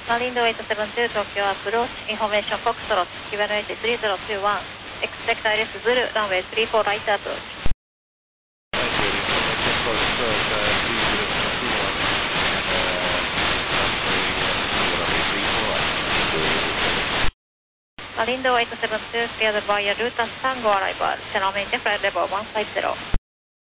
Malindo 872 Tokyo approach, information Foxtrot, QNH 3021, expect ILS Zulu, runway 34 right approach. Malindo 872, clear the via route and Tango arrival, channel maintain flight level 150.